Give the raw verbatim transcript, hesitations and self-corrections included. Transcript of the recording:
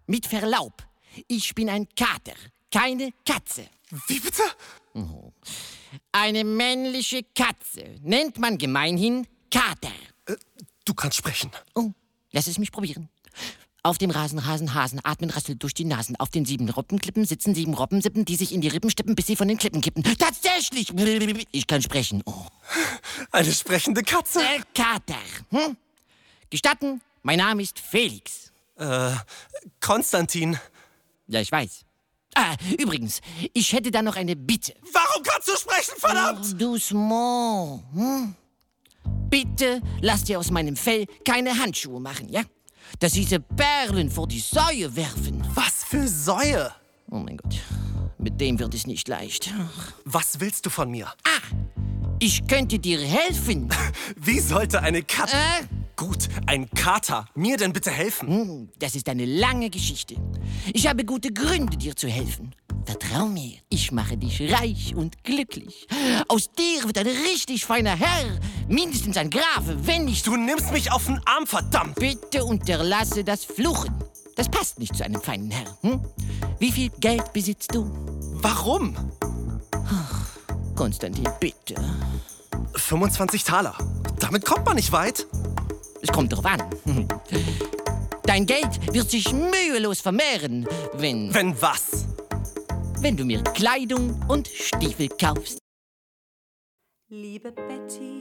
Mit Verlaub, ich bin ein Kater, keine Katze. Wie bitte? Eine männliche Katze nennt man gemeinhin Kater. Äh, du kannst sprechen. Oh, lass es mich probieren. Auf dem Rasen, Rasen, Hasen, atmen, rasselt durch die Nasen. Auf den sieben Robbenklippen sitzen sieben Robbensippen, die sich in die Rippen stippen, bis sie von den Klippen kippen. Tatsächlich! Ich kann sprechen. Oh. Eine sprechende Katze? Äh, Kater. Hm? Gestatten, mein Name ist Felix. Äh, Konstantin. Ja, ich weiß. Ah, übrigens, ich hätte da noch eine Bitte. Warum kannst du sprechen, verdammt? Oh, doucement. Hm? Bitte lass dir aus meinem Fell keine Handschuhe machen, ja? Dass diese Perlen vor die Säue werfen. Was für Säue? Oh mein Gott, mit dem wird es nicht leicht. Was willst du von mir? Ah, ich könnte dir helfen. Wie sollte eine Katze... Äh? Gut, ein Kater. Mir denn bitte helfen? Hm, das ist eine lange Geschichte. Ich habe gute Gründe, dir zu helfen. Vertrau mir, ich mache dich reich und glücklich. Aus dir wird ein richtig feiner Herr. Mindestens ein Graf, wenn nicht... Du nimmst mich auf den Arm, verdammt! Bitte unterlasse das Fluchen. Das passt nicht zu einem feinen Herr. Hm? Wie viel Geld besitzt du? Warum? Ach, Konstantin, bitte. fünfundzwanzig Taler. Damit kommt man nicht weit. Es kommt drauf an. Dein Geld wird sich mühelos vermehren, wenn... Wenn was? Wenn du mir Kleidung und Stiefel kaufst. Liebe Betty.